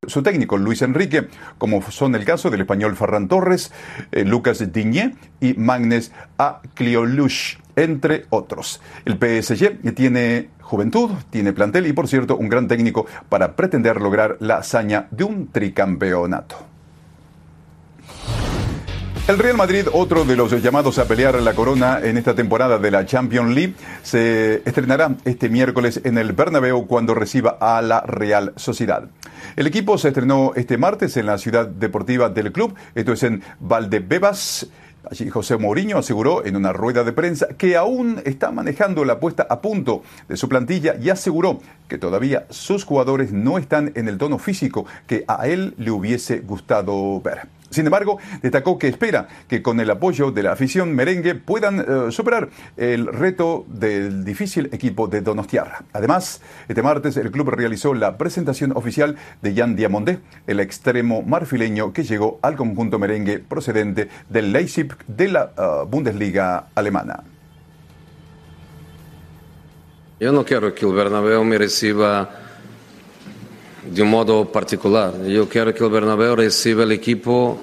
su técnico Luis Enrique, como son el caso del español Ferran Torres, Lucas Digne y Magnus Akliolush, entre otros. El PSG tiene juventud, tiene plantel y, por cierto, un gran técnico para pretender lograr la hazaña de un tricampeonato. El Real Madrid, otro de los llamados a pelear la corona en esta temporada de la Champions League, se estrenará este miércoles en el Bernabéu cuando reciba a la Real Sociedad. El equipo se estrenó este martes en la ciudad deportiva del club, esto es en Valdebebas. Allí José Mourinho aseguró en una rueda de prensa que aún está manejando la puesta a punto de su plantilla y aseguró que todavía sus jugadores no están en el tono físico que a él le hubiese gustado ver. Sin embargo, destacó que espera que con el apoyo de la afición merengue puedan superar el reto del difícil equipo de Donostiarra. Además, este martes el club realizó la presentación oficial de Jan Diamondé, el extremo marfileño que llegó al conjunto merengue procedente del Leipzig de la Bundesliga alemana. Yo no quiero que el Bernabéu me reciba de un modo particular. Yo quiero que el Bernabéu reciba el equipo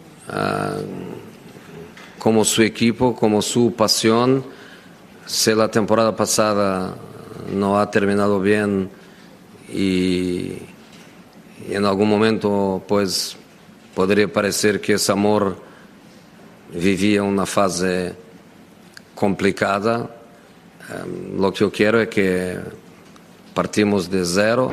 como su equipo, como su pasión. Si la temporada pasada no ha terminado bien y en algún momento pues podría parecer que ese amor vivía una fase complicada, lo que yo quiero es que partimos de cero.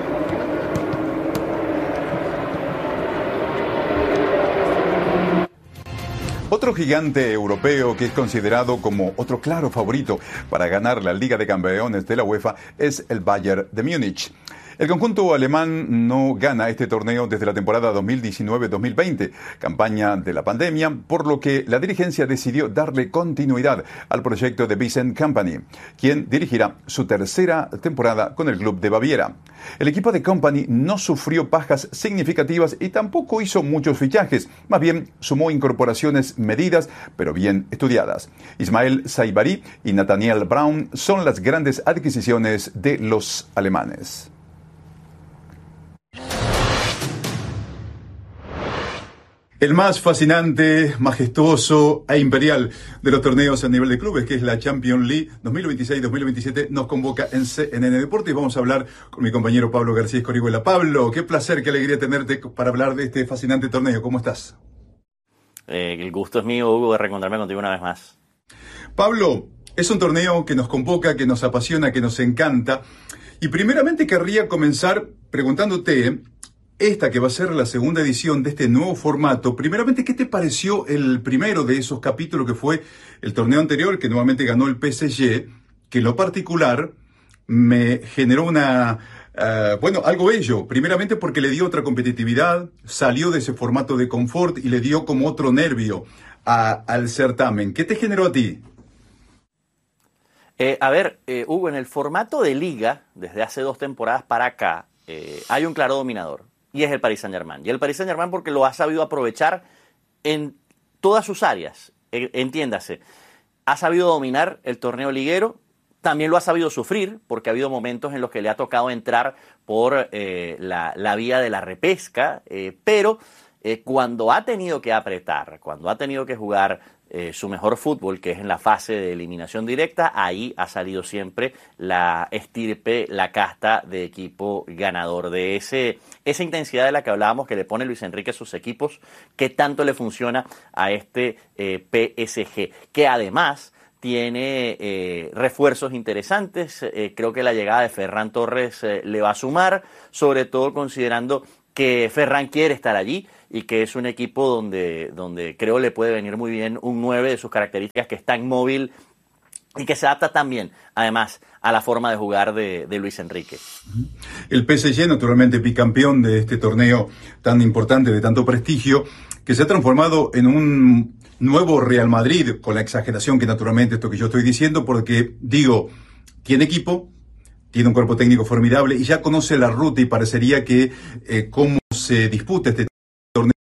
Otro gigante europeo que es considerado como otro claro favorito para ganar la Liga de Campeones de la UEFA es el Bayern de Múnich. El conjunto alemán no gana este torneo desde la temporada 2019-2020, campaña de la pandemia, por lo que la dirigencia decidió darle continuidad al proyecto de Vincent Kompany, quien dirigirá su tercera temporada con el club de Baviera. El equipo de Kompany no sufrió bajas significativas y tampoco hizo muchos fichajes, más bien sumó incorporaciones medidas pero bien estudiadas. Ismael Saibari y Nathaniel Braun son las grandes adquisiciones de los alemanes. El más fascinante, majestuoso e imperial de los torneos a nivel de clubes, que es la Champions League 2026-2027, nos convoca en CNN Deportes y vamos a hablar con mi compañero Pablo García Escorihuela. Pablo, qué placer, qué alegría tenerte para hablar de este fascinante torneo. ¿Cómo estás? El gusto es mío, Hugo, de reencontrarme contigo una vez más. Pablo, es un torneo que nos convoca, que nos apasiona, que nos encanta. Y primeramente querría comenzar preguntándote, esta que va a ser la segunda edición de este nuevo formato, primeramente, ¿qué te pareció el primero de esos capítulos que fue el torneo anterior, que nuevamente ganó el PSG, que en lo particular me generó algo bello? Primeramente porque le dio otra competitividad, salió de ese formato de confort y le dio como otro nervio al certamen. ¿Qué te generó a ti? Hugo, en el formato de liga, desde hace 2 temporadas para acá, hay un claro dominador. Y es el Paris Saint-Germain. Y el Paris Saint-Germain porque lo ha sabido aprovechar en todas sus áreas. Entiéndase, ha sabido dominar el torneo liguero, también lo ha sabido sufrir, porque ha habido momentos en los que le ha tocado entrar por la vía de la repesca, pero cuando ha tenido que apretar, cuando ha tenido que jugar su mejor fútbol, que es en la fase de eliminación directa, ahí ha salido siempre la estirpe, la casta de equipo ganador, de esa intensidad de la que hablábamos que le pone Luis Enrique a sus equipos, que tanto le funciona a este PSG, que además tiene refuerzos interesantes. Creo que la llegada de Ferran Torres le va a sumar, sobre todo considerando que Ferran quiere estar allí y que es un equipo donde creo le puede venir muy bien un 9 de sus características, que es tan móvil y que se adapta también, además, a la forma de jugar de Luis Enrique. El PSG, naturalmente bicampeón de este torneo tan importante, de tanto prestigio, que se ha transformado en un nuevo Real Madrid, con la exageración que naturalmente esto que yo estoy diciendo, porque digo, tiene equipo, tiene un cuerpo técnico formidable y ya conoce la ruta, y parecería que cómo se disputa este